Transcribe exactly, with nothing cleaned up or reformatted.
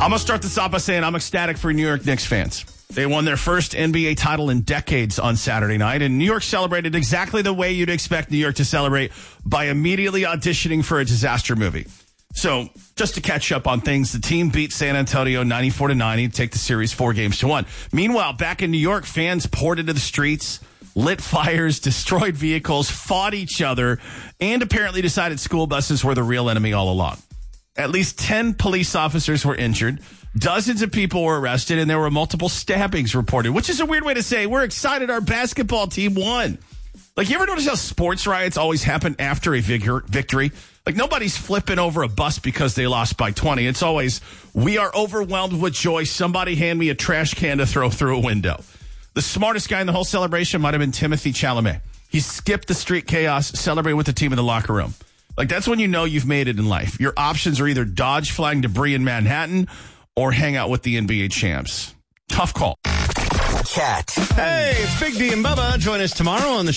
I'm going to start this off by saying I'm ecstatic for New York Knicks fans. They won their first N B A title in decades on Saturday night, and New York celebrated exactly the way you'd expect New York to celebrate, by immediately auditioning for a disaster movie. So, just to catch up on things, the team beat San Antonio ninety-four to ninety to take the series four games to one. Meanwhile, back in New York, fans poured into the streets, lit fires, destroyed vehicles, fought each other, and apparently decided school buses were the real enemy all along. At least ten police officers were injured. Dozens of people were arrested, and there were multiple stabbings reported, which is a weird way to say we're excited our basketball team won. Like, you ever notice how sports riots always happen after a vigor- victory? Like, nobody's flipping over a bus because they lost by twenty. It's always, we are overwhelmed with joy. Somebody hand me a trash can to throw through a window. The smartest guy in the whole celebration might have been Timothy Chalamet. He skipped the street chaos, celebrated with the team in the locker room. Like, that's when you know you've made it in life. Your options are either dodge flying debris in Manhattan or hang out with the N B A champs. Tough call. Cat. Hey, it's Big D and Bubba. Join us tomorrow on the